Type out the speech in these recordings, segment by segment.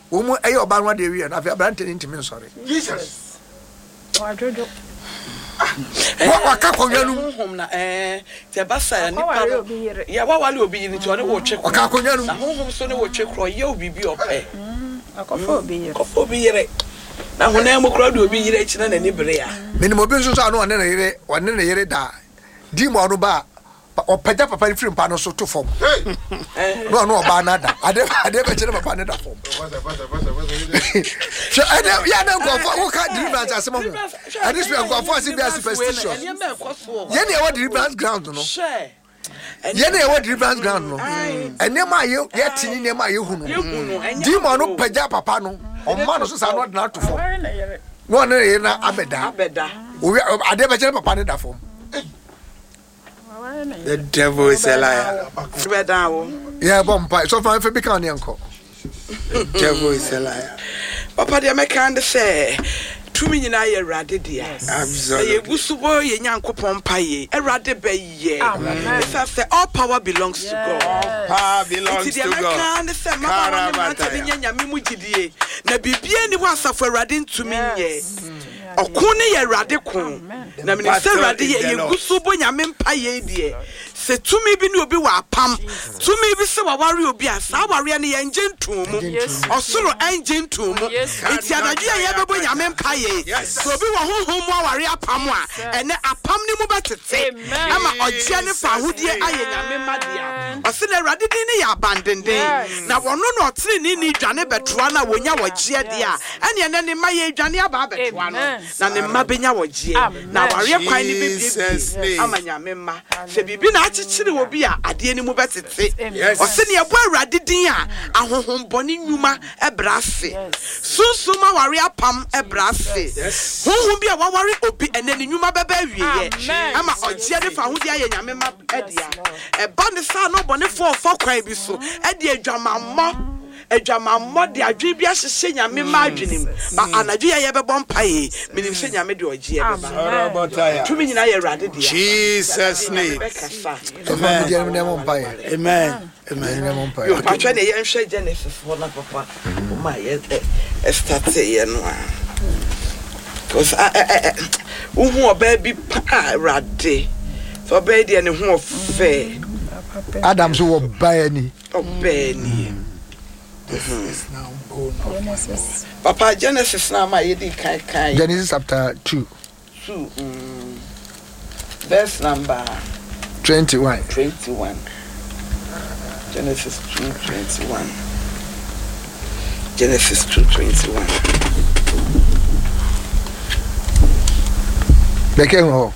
Woman, ayo banwa de wi na fa brante ntimi sorry. Jesus. Jojo. What kakonyanum hom na te basa nipa ya wa wale obi ni to ne wo twe o kakonyanum na hom so ne wo twe kro ye obi bi ope Akofo obi yire. Kofo obi yire na hona mo kro de obi yire chi na ni bere ya minimo bi nso so anu one na yire da di mo anu ba o pagya papa free mpa no so to fom no no ba na da ade be kire papa ne da fom so ade ya na go for wo ka deliverance asemo mo ade so go for asi be superstition ye na e deliverance ground no ye na e deliverance ground no ene ma ye tini ne ma ye hu no di mo no pagya papa no o ma no so sa no na to fom no na ye na abeda o ade be kire papa ne da fom. The devil is a liar. Yeah, bomba. So far, if you become uncle, the devil is a liar. Papa, they make kind of say. 2 million a year rade dia. Absolutely. Ye busubo ye nyankopon paye. Erade be ye. If say all power belongs to God. All power belongs to God. Kind of say mama no mata bi nyame mu gidie. Na bibie ni wasafo erade ntumi nye. Okune ye rade kun. Na me say rade ye busubo nyame mpaye die. Se tumi bi ni obi wa pam. Tumi bi se wa ware obi asa ware ne ye ngentum. Osoro engentum. Enti anadwe ye bebo nyame mpaye. So bi wa honhom wa ware apam a ene apam ni mu betete ama oje ne fa hodie aye nyame madia ose na rade din ne ya bandenden na wono no otere ni dwane betoa na wonya wogye de a ene ene ne maye dwane aba betoa no na ne mma benya wogye na ware kwan ni bibie ama nyame ma se bibi na achichire obi a ade ni mu betete ose ne ebo rade din a ahohom boni nnuma ebrase sunsuma ware apam ebrase who be a wawari obi eneni nyuma baba wiye ama oje de fa hodi aye nyame ma edia e ba ne sa no bone for kwan bi so edia adwamammo de adwe bi ahye nyame ma adwenim ba anadwe ye bebɔ mpae minim se nyame de oje ye beba tumi nyina ye rade dia Jesus name amen yo patwa ne ye nhwe Genesis for na papa o ma ye start ye no because who oba bi pa rade so oba de ne ho ofe Adam so oba ni is now Genesis. Papa Genesis na ma yedi kai Genesis chapter 2 verse number 21 Genesis 2:21 Genesis 2:21 Beke ho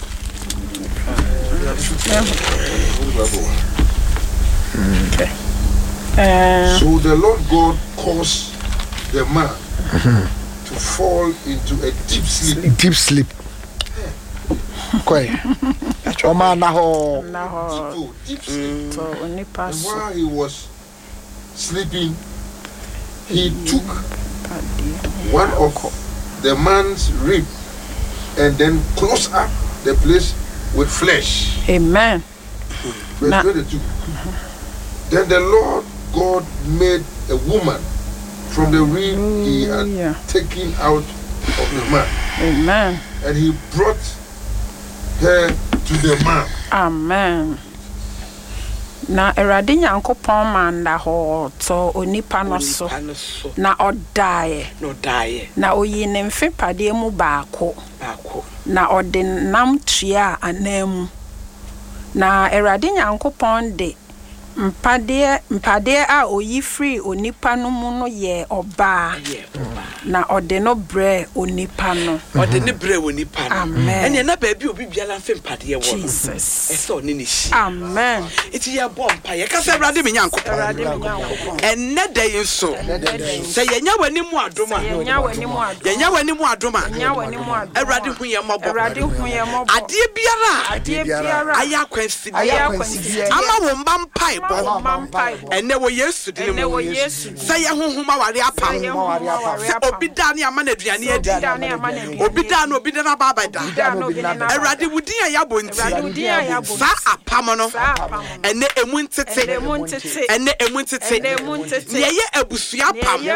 Okay. So the Lord God caused the man to fall into a deep sleep. Koi. O man na ho. Deep sleep. So only pass. And while he was sleeping, he took one of the man's rib and then closed up the place with flesh. Amen. Verse 22. Then the Lord God made a woman from the rib he had taken out of the man. Amen. And he brought her to the man. Amen. Na erade nyankopon manda ho to onipa no so na odae na oyi ne mfepade mu baako na ode nam tua anam na erade nyankopon de mpade a oyi free onipa no mu no ye oba na ode no bre onipa no ode ne bre onipa no ene na ba bi obi biala mfe mpade ye wo Jesus eso ne ne shi amen iti ye bompa ye ka se erade me nyankopon enne de yeso se ye nya wani mu adoma erade hu ye mobo ade biara aya kwansi ama wo mba mpai ene wo Yesu de mo say ya honhoma ware apam say obi da ne ama na aduane adi obi da na baba da erade wudin ya bonti sa apam no ene emu ntete ne ye abusua apam